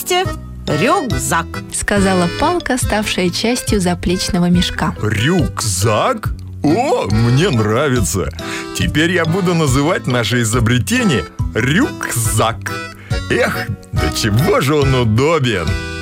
месте рюкзак, сказала палка, ставшая частью заплечного мешка. Рюкзак? О, мне нравится. Теперь я буду называть наше изобретение рюкзак. Эх, до чего же он удобен.